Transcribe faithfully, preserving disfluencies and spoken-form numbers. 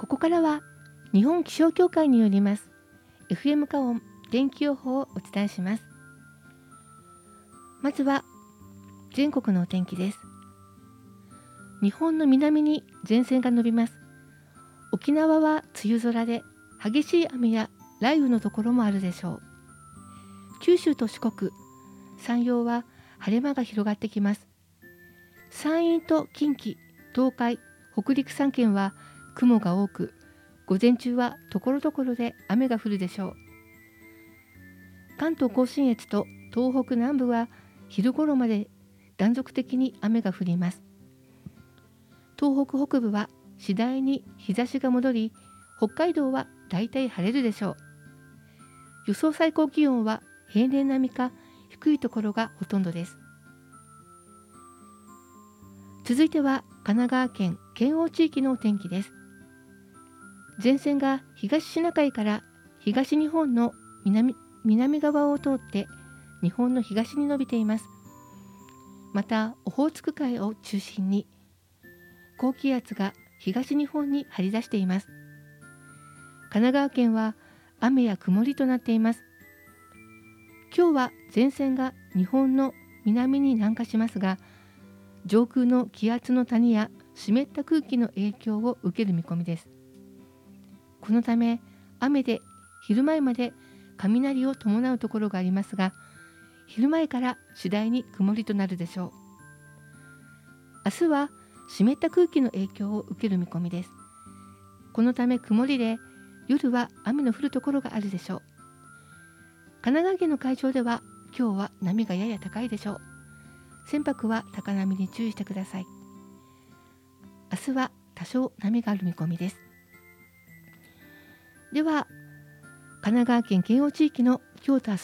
こからは日本気象協会によります エフエム 加温天気予報をお伝えします。まずは全国のお天気です。日本の南に前線が伸びます。沖縄は梅雨空で激しい雨や雷雨のところもあるでしょう。九州と四国、山陽は晴れ間が広がってきます。山陰と近畿、東海、北陸さん県は雲が多く、午前中はところどころで雨が降るでしょう。関東甲信越と東北南部は昼頃まで断続的に雨が降ります。東北北部は次第に日差しが戻り、北海道はだいたい晴れるでしょう。予想最高気温は平年並みか低いところがほとんどです。続いては神奈川県県央地域のお天気です。前線が東シナ海から東日本の 南, 南側を通って日本の東に伸びています。またオホーツク海を中心に高気圧が東日本に張り出しています。神奈川県は雨や曇りとなっています。今日は前線が日本の南に南下しますが、上空の気圧の谷や湿った空気の影響を受ける見込みです。このため雨で昼前まで雷を伴うところがありますが、昼前から次第に曇りとなるでしょう。明日は湿った空気の影響を受ける見込みです。このため曇りで夜は雨の降るところがあるでしょう。神奈川県の海上では今日は波がやや高いでしょう。船舶は高波に注意してください。明日は多少波がある見込みです。では神奈川県県央地域の今日と明日